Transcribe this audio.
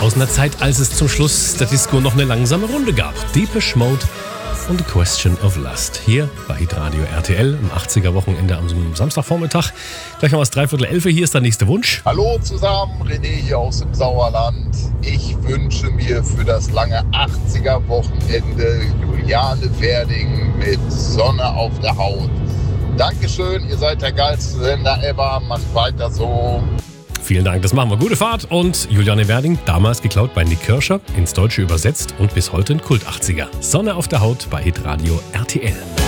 Aus einer Zeit, als es zum Schluss der Disco noch eine langsame Runde gab. Depeche Mode und The Question of Lust. Hier bei Hitradio RTL im 80er-Wochenende am Samstagvormittag. Gleich noch was 11:45. Hier ist der nächste Wunsch. Hallo zusammen, René hier aus dem Sauerland. Ich wünsche mir für das lange 80er-Wochenende Juliane Werding mit Sonne auf der Haut. Dankeschön, ihr seid der geilste Sender ever. Macht weiter so. Vielen Dank, das machen wir. Gute Fahrt. Und Juliane Werding, damals geklaut bei Nick Kirscher, ins Deutsche übersetzt und bis heute ein Kult-80er. Sonne auf der Haut bei Hitradio RTL.